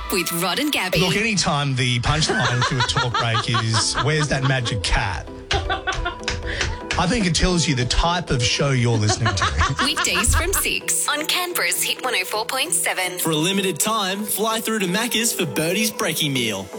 with Rod and Gabby. Look, anytime the punchline to a talk break is, where's that magic cat? I think it tells you the type of show you're listening to. Weekdays from 6 on Canberra's Hit 104.7. For a limited time, fly through to Macca's for Birdie's Breaking Meal.